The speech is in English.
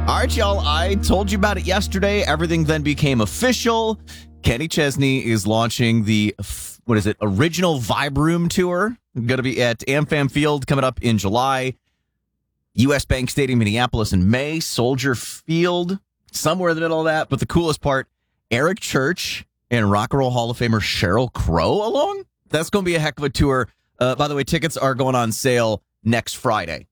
All right, y'all. I told you about it yesterday. Everything then became official. Kenny Chesney is launching the, Original Vibe Room Tour. Going to be at AmFam Field coming up in July. U.S. Bank Stadium, Minneapolis in May. Soldier Field, somewhere in the middle of that. But the coolest part, Eric Church and Rock and Roll Hall of Famer Sheryl Crow along. That's going to be a heck of a tour. By the way, tickets are going on sale next Friday.